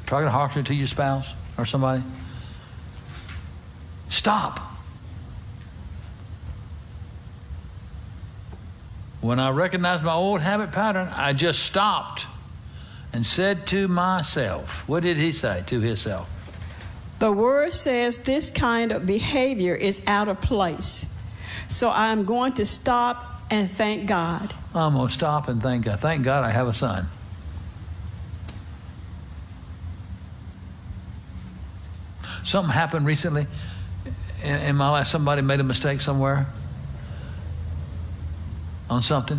talking harshly to your spouse or somebody, stop. When I recognized my old habit pattern, I just stopped and said to myself, what did he say to himself? The word says this kind of behavior is out of place. So I'm going to stop and thank God. I'm going to stop and thank God. Thank God I have a son. Something happened recently in my life. Somebody made a mistake somewhere on something.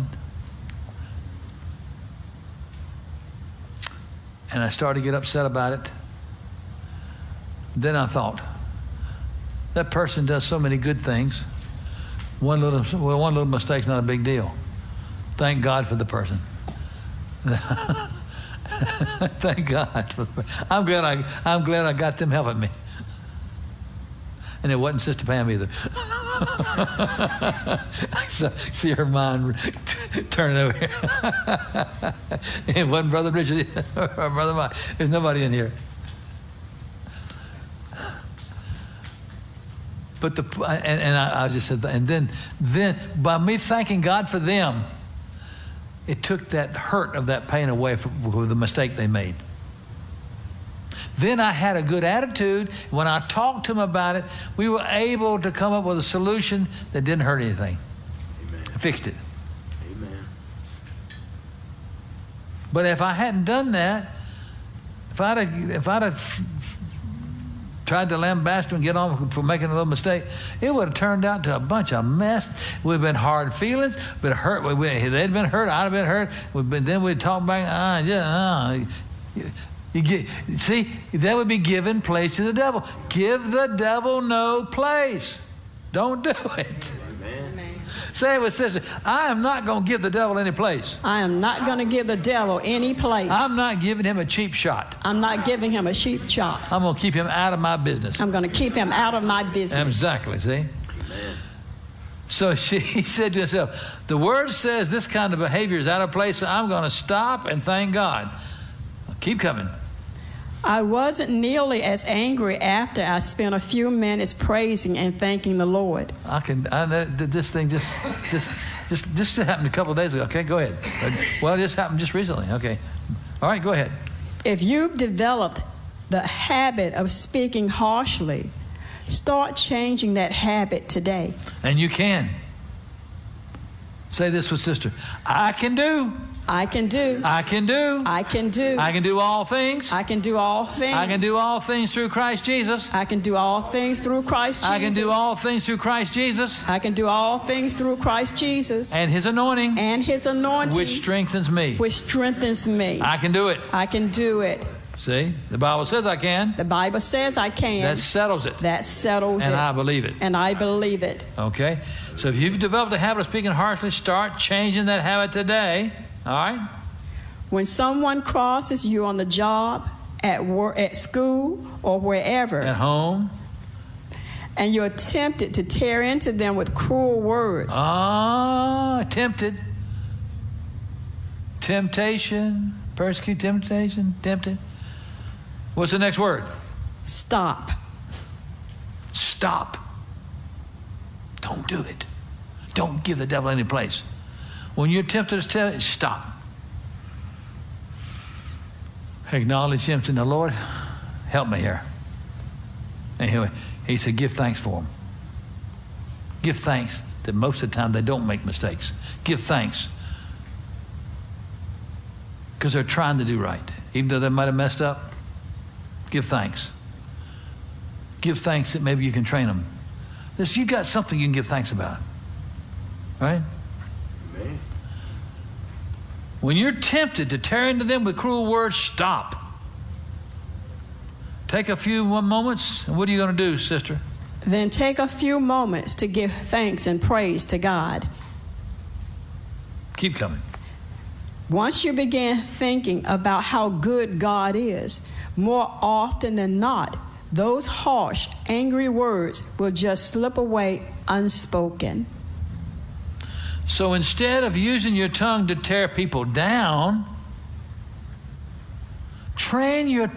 And I started to get upset about it. Then I thought, that person does so many good things. One little mistake's not a big deal. Thank God for the person. Thank God for the person. I'm glad I got them helping me. And it wasn't Sister Pam either. I see her mind turning over here. It wasn't Brother Richard or Brother Mike. There's nobody in here. But I just said, and then by me thanking God for them, it took that hurt of that pain away from the mistake they made. Then I had a good attitude. When I talked to them about it, we were able to come up with a solution that didn't hurt anything. Amen. I fixed it. Amen. But if I hadn't done that, if I'd have tried to lambast and get on for making a little mistake, it would have turned out to a bunch of mess. We'd have been hard feelings, been hurt. They'd been hurt. I'd have been hurt. Then we'd talk back. See, that would be giving place to the devil. Give the devil no place. Don't do it. Amen. Say it with sister. I am not going to give the devil any place. I am not going to give the devil any place. I'm not giving him a cheap shot. I'm not giving him a cheap shot. I'm going to keep him out of my business. I'm going to keep him out of my business. Exactly, see? Amen. So he said to himself, the word says this kind of behavior is out of place, so I'm going to stop and thank God. Keep coming. I wasn't nearly as angry after I spent a few minutes praising and thanking the Lord. This thing just happened a couple of days ago. Okay, go ahead. Well, it just happened just recently. Okay. All right, go ahead. If you've developed the habit of speaking harshly, start changing that habit today. And you can. Say this with sister. I can do. I can do. I can do. I can do. I can do all things. I can do all things. I can do all things through Christ Jesus. I can do all things through Christ Jesus. I can do all things through Christ Jesus. I can do all things through Christ Jesus. And His anointing. And His anointing. Which strengthens me. Which strengthens me. I can do it. I can do it. See? The Bible says I can. The Bible says I can. That settles it. That settles it. And I believe it. And I believe it. Okay? So if you've developed a habit of speaking harshly, start changing that habit today. All right? When someone crosses you on the job, at work, at school, or wherever, at home, and you're tempted to tear into them with cruel words. Tempted. Temptation. Persecute, temptation, tempted. What's the next word? Stop. Stop. Don't do it. Don't give the devil any place. When you're tempted to tell it, stop. Acknowledge him to the Lord, help me here. And he said, give thanks for them. Give thanks that most of the time they don't make mistakes. Give thanks. Because they're trying to do right. Even though they might have messed up, give thanks. Give thanks that maybe you can train them. You got something you can give thanks about. Right? Amen. When you're tempted to tear into them with cruel words, stop. Take a few moments, and what are you going to do, sister? Then take a few moments to give thanks and praise to God. Keep coming. Once you begin thinking about how good God is, more often than not, those harsh, angry words will just slip away unspoken. So instead of using your tongue to tear people down, train your